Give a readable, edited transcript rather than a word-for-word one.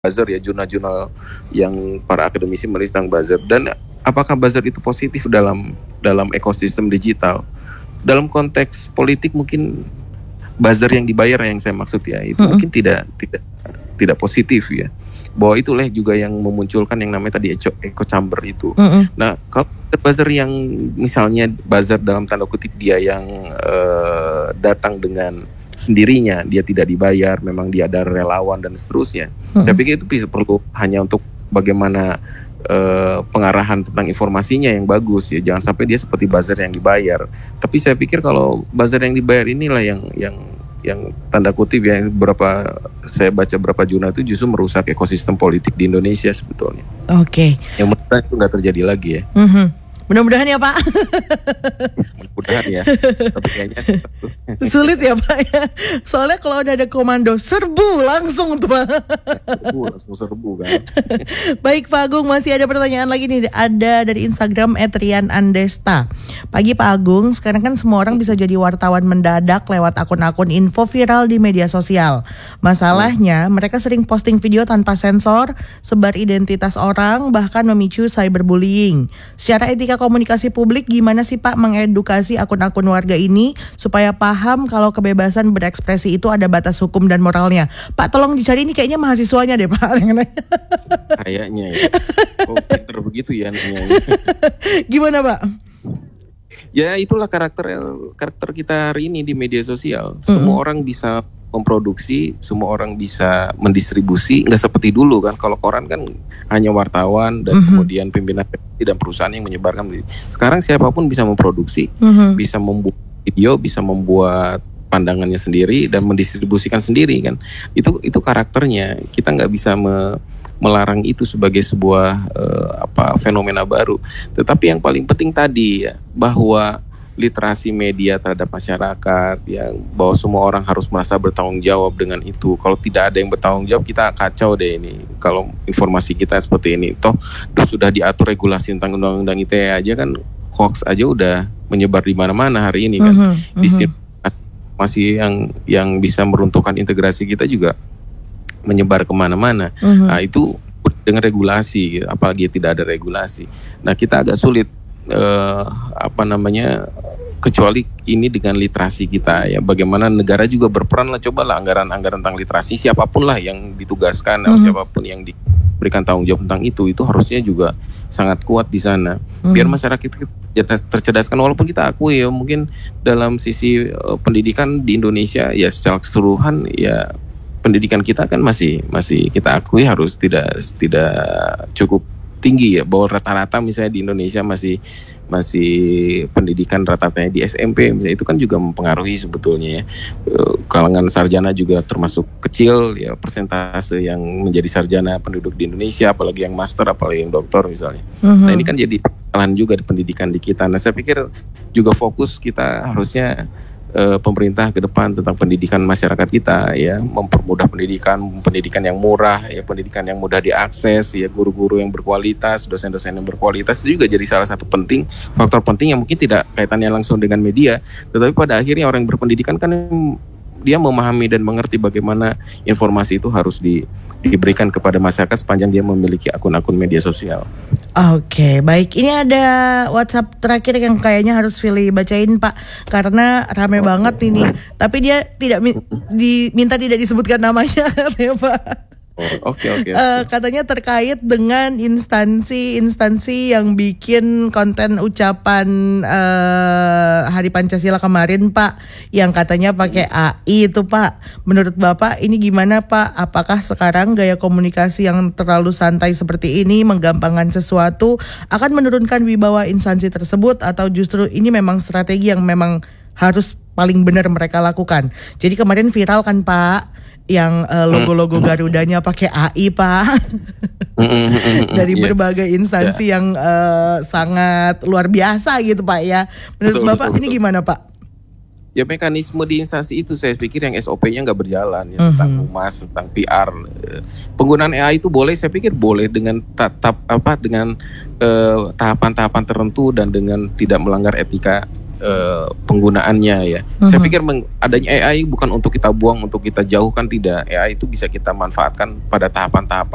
buzzer ya, jurnal-jurnal yang para akademisi menulis tentang buzzer. Dan apakah buzzer itu positif dalam ekosistem digital? Dalam konteks politik mungkin buzzer yang dibayar yang saya maksud ya, itu mungkin tidak positif ya. Bahwa itulah juga yang memunculkan yang namanya tadi echo chamber itu. Nah, kalau buzzer yang misalnya buzzer dalam tanda kutip dia yang datang dengan sendirinya, dia tidak dibayar, memang dia ada relawan dan seterusnya. Saya pikir itu bisa perlu hanya untuk bagaimana pengarahan tentang informasinya yang bagus ya. Jangan sampai dia seperti buzzer yang dibayar. Tapi saya pikir kalau buzzer yang dibayar inilah yang tanda kutip ya, saya baca berapa jurnal itu justru merusak ekosistem politik di Indonesia sebetulnya. Oke. Yang mudah-mudahan itu nggak terjadi lagi ya. Mudah-mudahan ya Pak. Mudah-mudahan ya. Tapi kayaknya sulit ya Pak ya. Soalnya kalau udah ada komando serbu langsung tuh Pak. Langsung serbu kan. Baik Pak Agung, masih ada pertanyaan lagi nih. Ada dari Instagram @rianandesta. Pagi Pak Agung, sekarang kan semua orang bisa jadi wartawan mendadak lewat akun-akun info viral di media sosial. Masalahnya mereka sering posting video tanpa sensor, sebar identitas orang, bahkan memicu cyberbullying. Secara etika komunikasi publik, gimana sih Pak mengedukasi akun-akun warga ini supaya paham kalau kebebasan berekspresi itu ada batas hukum dan moralnya? Pak, tolong dicari, ini kayaknya mahasiswanya deh Pak. Kayaknya ya. Oh, pinter begitu ya nanya. Gimana Pak? Ya itulah karakter kita hari ini di media sosial. Semua orang bisa memproduksi, semua orang bisa mendistribusi, nggak seperti dulu kan. Kalau koran kan hanya wartawan dan kemudian pimpinan dan perusahaan yang menyebarkan. Sekarang siapapun bisa memproduksi, bisa membuat video, bisa membuat pandangannya sendiri dan mendistribusikan sendiri kan. Itu karakternya. Kita nggak bisa melarang itu sebagai sebuah fenomena baru. Tetapi yang paling penting tadi ya, bahwa literasi media terhadap masyarakat, yang bahwa semua orang harus merasa bertanggung jawab dengan itu. Kalau tidak ada yang bertanggung jawab, kita kacau deh ini. Kalau informasi kita seperti ini, toh sudah diatur regulasi tentang undang-undang ITE aja kan, hoax aja udah menyebar di mana-mana hari ini kan. Di sini masih yang bisa meruntuhkan integrasi kita juga menyebar kemana-mana. Nah itu dengan regulasi, apalagi tidak ada regulasi. Nah kita agak sulit kecuali ini dengan literasi kita ya. Bagaimana negara juga berperan lah, cobalah anggaran tentang literasi, siapapun lah yang ditugaskan atau siapapun yang diberikan tanggung jawab tentang itu harusnya juga sangat kuat di sana. Biar masyarakat tercerdaskan, walaupun kita akui ya mungkin dalam sisi pendidikan di Indonesia ya secara keseluruhan ya pendidikan kita kan masih kita akui harus tidak cukup tinggi ya, bahwa rata-rata misalnya di Indonesia masih pendidikan rata-ratanya di SMP misalnya, itu kan juga mempengaruhi sebetulnya ya. Kalangan sarjana juga termasuk kecil ya, persentase yang menjadi sarjana penduduk di Indonesia, apalagi yang master, apalagi yang doktor misalnya. Nah ini kan jadi permasalahan juga di pendidikan di kita. Nah saya pikir juga fokus kita harusnya pemerintah ke depan tentang pendidikan masyarakat kita ya, mempermudah pendidikan yang murah ya, pendidikan yang mudah diakses ya, guru-guru yang berkualitas, dosen-dosen yang berkualitas, itu juga jadi salah satu faktor penting yang mungkin tidak kaitannya langsung dengan media, tetapi pada akhirnya orang yang berpendidikan kan dia memahami dan mengerti bagaimana informasi itu harus diberikan kepada masyarakat sepanjang dia memiliki akun-akun media sosial. Oke, baik. Ini ada WhatsApp terakhir yang kayaknya harus Fili bacain Pak, karena rame banget ini. Tapi dia tidak diminta tidak disebutkan namanya katanya Pak. Oke. Katanya terkait dengan instansi yang bikin konten ucapan Hari Pancasila kemarin Pak, yang katanya pakai AI itu Pak. Menurut Bapak ini gimana Pak? Apakah sekarang gaya komunikasi yang terlalu santai seperti ini, menggampangkan sesuatu, akan menurunkan wibawa instansi tersebut, atau justru ini memang strategi yang memang harus paling benar mereka lakukan? Jadi kemarin viral kan Pak, yang logo-logo Garudanya pakai AI Pak. Dari berbagai instansi yang sangat luar biasa gitu Pak ya. Menurut Bapak ini gimana Pak? Ya mekanisme di instansi itu saya pikir yang SOP-nya nggak berjalan ya, tentang humas, tentang PR. Penggunaan AI itu boleh, saya pikir boleh dengan tahapan-tahapan tertentu dan dengan tidak melanggar etika penggunaannya ya. Saya pikir adanya AI bukan untuk kita buang, untuk kita jauhkan, tidak. AI itu bisa kita manfaatkan pada tahapan-tahapan